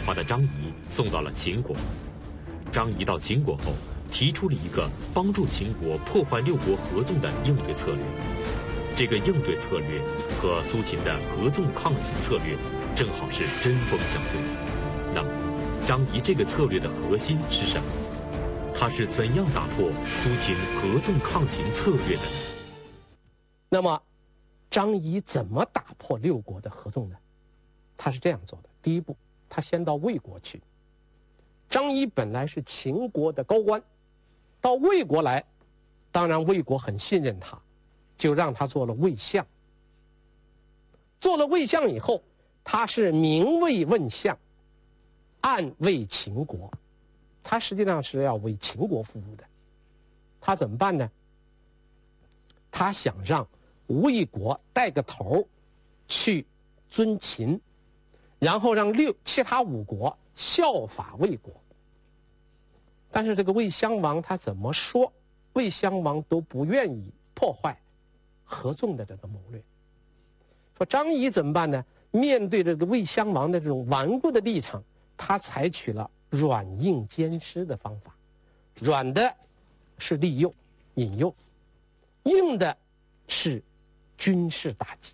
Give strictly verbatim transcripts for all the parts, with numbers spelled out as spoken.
华的张仪送到了秦国。张仪到秦国后，提出了一个帮助秦国破坏六国合纵的应对策略。这个应对策略和苏秦的合纵抗秦策略正好是针锋相对。那么，张仪这个策略的核心是什么？他是怎样打破苏秦合纵抗秦策略的呢？ 那么，张仪怎么打破六国的合纵呢？他是这样做的：第一步，他先到魏国去。张仪本来是秦国的高官，到魏国来，当然魏国很信任他，就让他做了魏相。做了魏相以后，他是明魏问相，暗为秦国，他实际上是要为秦国服务的。他怎么办呢？他想让魏国带个头去尊秦，然后让六其他五国效法魏国。但是这个魏襄王他怎么说，魏襄王都不愿意破坏合纵的这个谋略。说张仪怎么办呢？面对这个魏襄王的这种顽固的立场，他采取了软硬兼施的方法。软的是利诱引诱，硬的是军事打击。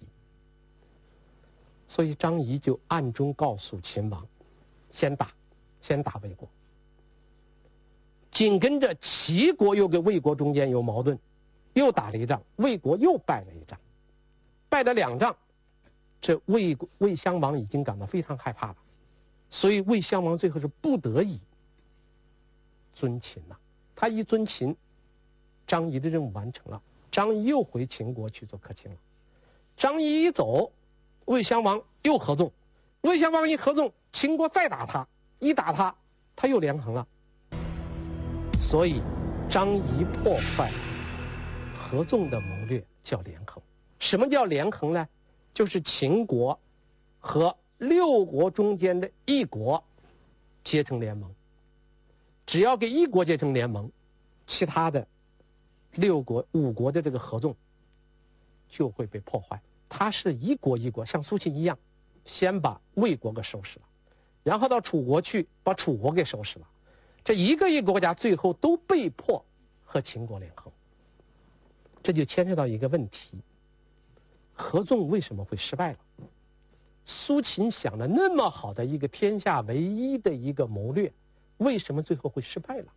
所以张仪就暗中告诉秦王，先打先打魏国。紧跟着齐国又跟魏国中间有矛盾，又打了一仗，魏国又败了一仗。败了两仗，这魏魏襄王已经感到非常害怕了，所以魏襄王最后是不得已尊秦了。他一尊秦，张仪的任务完成了，张仪又回秦国去做客卿了。张仪一走，魏襄王又合纵，魏襄王一合纵，秦国再打他，一打他，他又连横了。所以张仪破坏合纵的谋略叫连横。什么叫连横呢？就是秦国和六国中间的一国结成联盟，只要给一国结成联盟，其他的六国五国的这个合纵就会被破坏。他是一国一国，像苏秦一样，先把魏国给收拾了，然后到楚国去把楚国给收拾了。这一个一个国家最后都被迫和秦国联合，这就牵涉到一个问题：合纵为什么会失败了？苏秦想的那么好的一个天下唯一的一个谋略，为什么最后会失败了？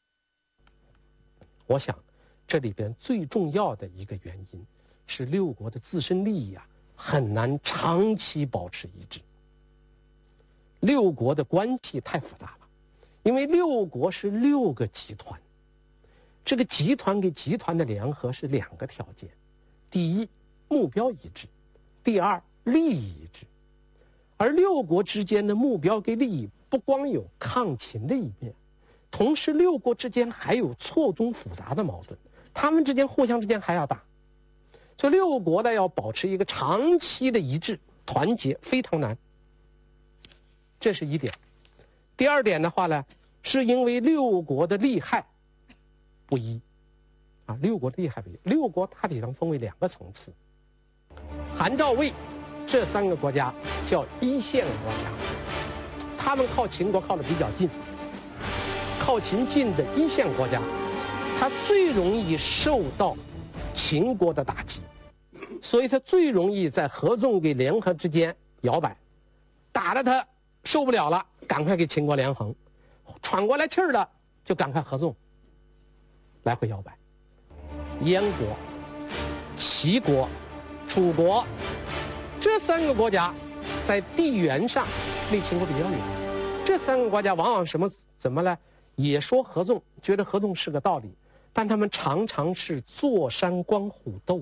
我想，这里边最重要的一个原因是六国的自身利益啊，很难长期保持一致。六国的关系太复杂了。因为六国是六个集团，这个集团跟集团的联合是两个条件：第一，目标一致；第二，利益一致。而六国之间的目标跟利益不光有抗秦的一面，同时六国之间还有错综复杂的矛盾，他们之间互相之间还要打。所以六国呢要保持一个长期的一致团结非常难，这是一点。第二点的话呢，是因为六国的利害不一啊，六国的利害不一。六国大体上分为两个层次，韩赵魏这三个国家叫一线国家，他们靠秦国靠得比较近，靠秦近的一线国家，它最容易受到秦国的打击，所以它最容易在合纵跟联合之间摇摆，打了它受不了了，赶快给秦国连横，喘过来气儿了就赶快合纵，来回摇摆。燕国、齐国、楚国这三个国家在地缘上离秦国比较远，这三个国家往往什么怎么呢？也说合纵，觉得合纵是个道理，但他们常常是坐山观虎斗，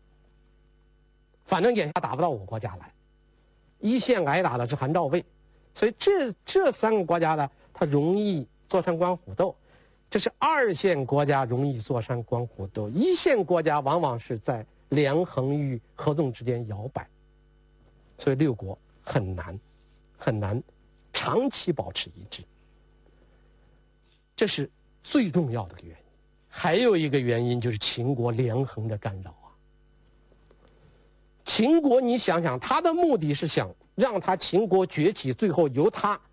反正眼下打不到我国家来，一线挨打的是韩赵魏。所以这这三个国家呢，它容易坐山观虎斗，这是二线国家容易坐山观虎斗，一线国家往往是在连横与合纵之间摇摆，所以六国很难很难长期保持一致，这是最重要的原因。还有一个原因就是秦国连横的干扰啊。秦国你想想，他的目的是想让他秦国崛起，最后由他